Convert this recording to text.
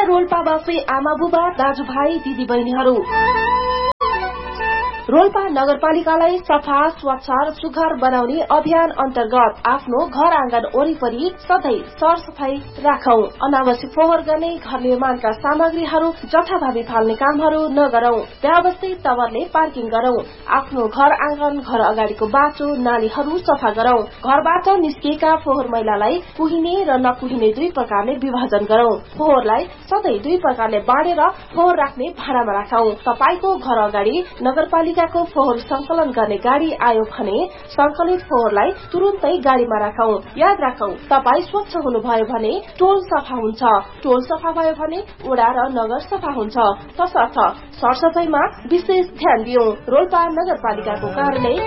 प्रिय रोल्पावासी आमा बुबा दाजुभाइ दिदीबहिनीहरू, रोल्पा नगरपालिकालाई सफा स्वच्छ र सुघ्घर बनाउने अभियान अन्तर्गत आफ्नो घर आँगन वरिपरि सधैँ सरसफाई राखौं। अनावश्यक फोहोर गर्ने, घर निर्माणका सामग्रीहरू जथाभावी फाल्ने कामहरू नगरौं। व्यवस्थित तवरले पार्किङ गरौं। आफ्नो घर आँगन, घर अगाडिको बाटो, नालीहरू सफा गरौं। घरबाट निस्किएका फोहोर मैलालाई कुहिने र नकुहिने दुई प्रकारले विभाजन गरौं। फोहोरलाई सधैँ दुई प्रकारले बाँडेर फोहोर राख्ने भाँडामा राखौं। तपाईको घर अगाडि नगरपालिकाको फोहोर संकलन गर्ने गाडी आयो भने संकलित फोहोरलाई तुरुन्तै गाडीमा राखौं। याद राखौं, तपाई स्वच्छ हुनुभयो भने टोल सफा हुन्छ, टोल सफा भयो भने वडा र नगर सफा हुन्छ। तसर्थ सरसफाईमा विशेष ध्यान दियौं। रोल्पा नगरपालिकाको कार्यालय